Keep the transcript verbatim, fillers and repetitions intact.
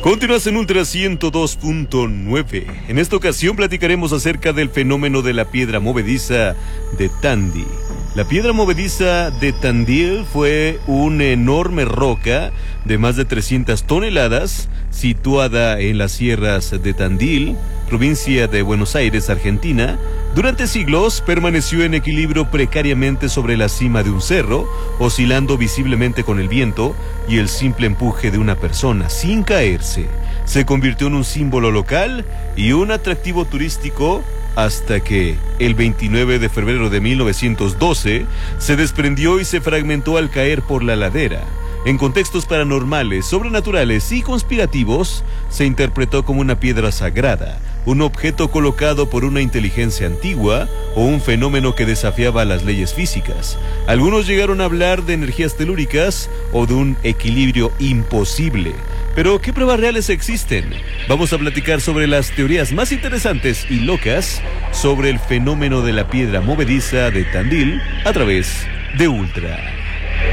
Continúas en Ultra ciento dos punto nueve. En esta ocasión platicaremos acerca del fenómeno de la piedra movediza de Tandil. La piedra movediza de Tandil fue una enorme roca de más de trescientas toneladas situada en las sierras de Tandil, provincia de Buenos Aires, Argentina. Durante siglos permaneció en equilibrio precariamente sobre la cima de un cerro, oscilando visiblemente con el viento y el simple empuje de una persona, sin caerse. Se convirtió en un símbolo local y un atractivo turístico hasta que, el veintinueve de febrero de mil novecientos doce, se desprendió y se fragmentó al caer por la ladera. En contextos paranormales, sobrenaturales y conspirativos, se interpretó como una piedra sagrada, un objeto colocado por una inteligencia antigua o un fenómeno que desafiaba las leyes físicas. Algunos llegaron a hablar de energías telúricas o de un equilibrio imposible. Pero, ¿qué pruebas reales existen? Vamos a platicar sobre las teorías más interesantes y locas sobre el fenómeno de la piedra movediza de Tandil a través de Ultra.